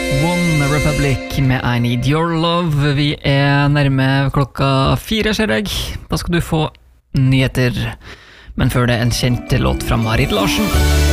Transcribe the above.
One Republic med I Need Your Love. Vi nærme klokka 4, ser jeg. Da skal du få nyheter. Men før det en kjent låt fra Marit Larsen.